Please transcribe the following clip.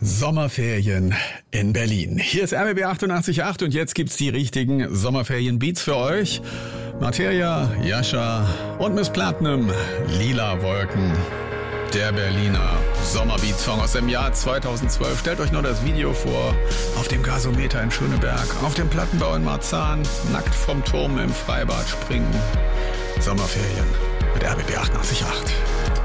Sommerferien in Berlin. Hier ist RBB 88.8 und jetzt gibt's die richtigen Sommerferien-Beats für euch. Materia, Jascha und Miss Platinum, Lila Wolken. Der Berliner Sommerbeat-Song aus dem Jahr 2012. Stellt euch nur das Video vor. Auf dem Gasometer in Schöneberg, auf dem Plattenbau in Marzahn, nackt vom Turm im Freibad springen. Sommerferien mit RBB 88.8.